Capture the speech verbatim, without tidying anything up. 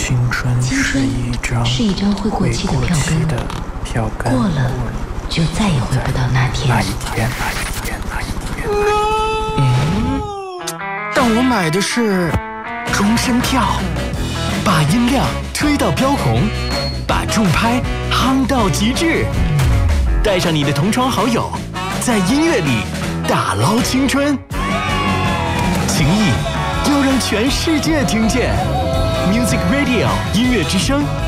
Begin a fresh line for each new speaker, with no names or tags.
青春是一张
是一张会过期的票根，
票根
过了就再也回不到那天。
那一天，那一天，那一天。
嗯，但我买的是终身票，把音量吹到飙红，把重拍夯到极致，带上你的同窗好友，在音乐里打捞青春，情谊要让全世界听见。Music Radio 音乐之声